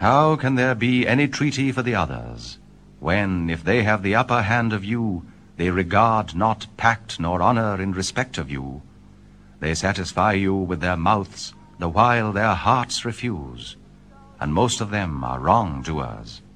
How can there be any treaty for the others, when, if they have the upper hand of you, they regard not pact nor honor in respect of you? They satisfy you with their mouths, the while their hearts refuse, and most of them are wrongdoers.